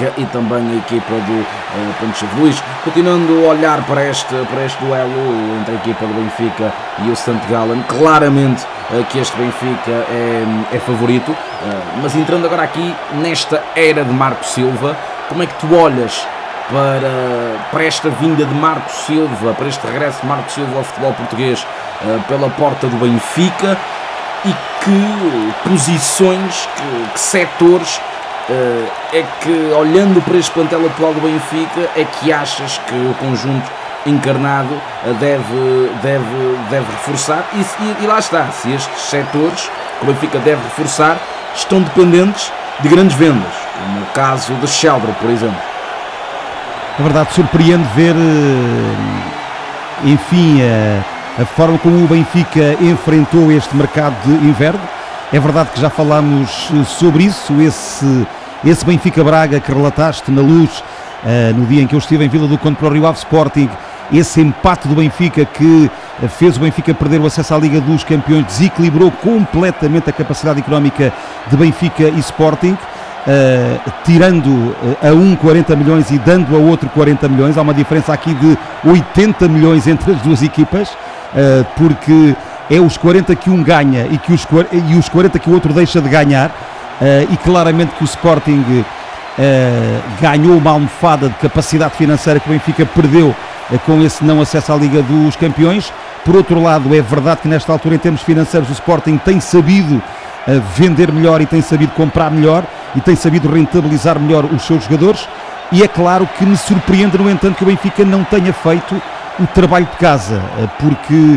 Braga e também a equipa do Pancho de Luís. Continuando a olhar para este duelo entre a equipa do Benfica e o St. Gallen, claramente que este Benfica é favorito, mas entrando agora aqui nesta era de Marco Silva, como é que tu olhas para esta vinda de Marco Silva, para este regresso de Marco Silva ao futebol português pela porta do Benfica, e que posições, que setores é que, olhando para este plantel atual do Benfica, é que achas que o conjunto encarnado deve reforçar? E lá está, se estes setores que o Benfica deve reforçar estão dependentes de grandes vendas, como o caso de Sheldon, por exemplo. É verdade, surpreende ver, enfim, a forma como o Benfica enfrentou este mercado de inverno. É verdade que já falámos sobre isso, esse Benfica Braga que relataste na Luz, no dia em que eu estive em Vila do Conde para o Rio Ave Sporting, esse empate do Benfica que fez o Benfica perder o acesso à Liga dos Campeões, desequilibrou completamente a capacidade económica de Benfica e Sporting, tirando a um 40 milhões e dando a outro 40 milhões. Há uma diferença aqui de 80 milhões entre as duas equipas, porque é os 40 que um ganha e os 40 que o outro deixa de ganhar, e claramente que o Sporting ganhou uma almofada de capacidade financeira que o Benfica perdeu com esse não acesso à Liga dos Campeões. Por outro lado, é verdade que nesta altura, em termos financeiros, o Sporting tem sabido vender melhor e tem sabido comprar melhor e tem sabido rentabilizar melhor os seus jogadores, e é claro que me surpreende, no entanto, que o Benfica não tenha feito o trabalho de casa, porque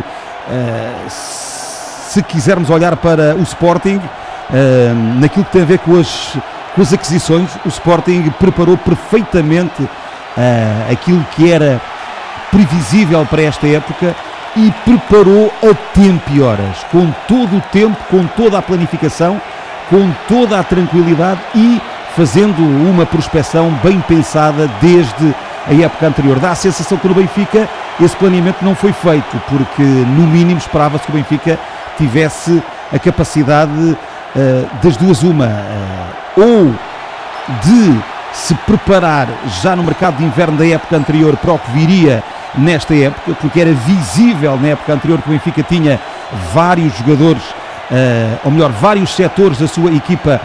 se quisermos olhar para o Sporting, naquilo que tem a ver com as aquisições, o Sporting preparou perfeitamente aquilo que era previsível para esta época e preparou a tempo e horas, com todo o tempo, com toda a planificação, com toda a tranquilidade e fazendo uma prospeção bem pensada desde a época anterior. Dá a sensação que no Benfica esse planeamento não foi feito, porque no mínimo esperava-se que o Benfica tivesse a capacidade das duas uma, ou de se preparar já no mercado de inverno da época anterior para o que viria nesta época, porque era visível na época anterior que o Benfica tinha vários jogadores, ou melhor, vários setores da sua equipa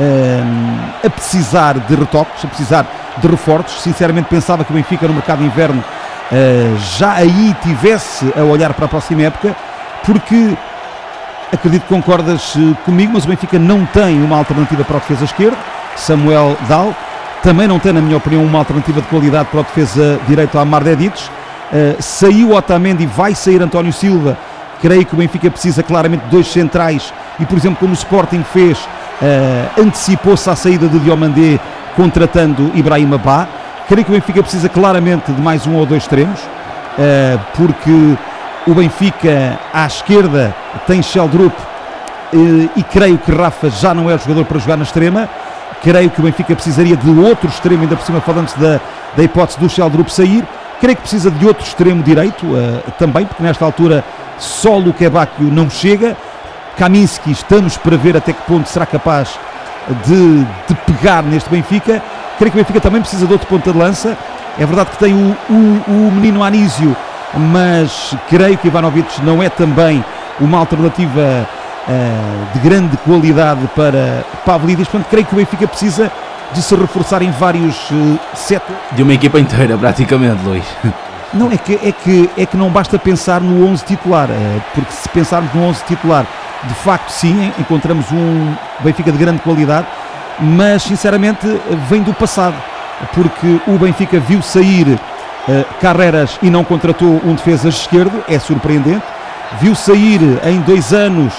a precisar de retoques, a precisar de reforços. Sinceramente pensava que o Benfica no mercado de inverno já aí tivesse a olhar para a próxima época, porque acredito que concordas comigo, mas o Benfica não tem uma alternativa para o defesa esquerdo, Samuel Dal, também não tem, na minha opinião, uma alternativa de qualidade para o defesa direito, Amar Dedic. Saiu Otamendi, vai sair António Silva. Creio que o Benfica precisa claramente de dois centrais e, por exemplo, como o Sporting fez, antecipou-se à saída de Diomandé contratando Ibrahima Ba. Creio que o Benfica precisa claramente de mais um ou dois extremos, porque o Benfica à esquerda tem Sheldrup, e creio que Rafa já não é o jogador para jogar na extrema. Creio que o Benfica precisaria de outro extremo, ainda por cima falando da hipótese do Sheldrup sair. Creio que precisa de outro extremo direito também, porque nesta altura só o Lukebakio não chega. Kaminski, estamos para ver até que ponto será capaz de pegar neste Benfica. Creio que o Benfica também precisa de outro ponta de lança. É verdade que tem o menino Anísio, mas creio que Ivanovic não é também uma alternativa de grande qualidade para Pavlidis. Portanto, creio que o Benfica precisa de se reforçar em vários setores. De uma equipa inteira, praticamente, Luís. Não, é que não basta pensar no 11 titular, porque se pensarmos no 11 titular, de facto sim, encontramos um Benfica de grande qualidade, mas sinceramente vem do passado, porque o Benfica viu sair Carreras e não contratou um defesa esquerdo, é surpreendente. Viu sair em 2 anos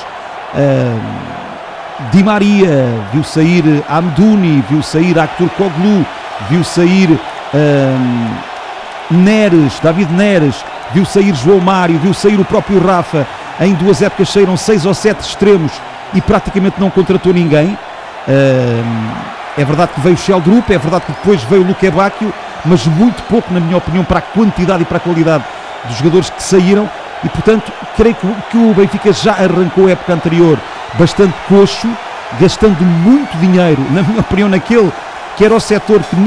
Di Maria, viu sair Amdouni, viu sair Artur Koglu, viu sair David Neres, viu sair João Mário, viu sair o próprio Rafa. Em 2 épocas saíram 6 ou 7 extremos e praticamente não contratou ninguém. É verdade que veio o Sheldrup, é verdade que depois veio o Lukebakio, mas muito pouco, na minha opinião, para a quantidade e para a qualidade dos jogadores que saíram. E portanto creio que o Benfica já arrancou a época anterior bastante coxo, gastando muito dinheiro, na minha opinião, naquele que era o setor que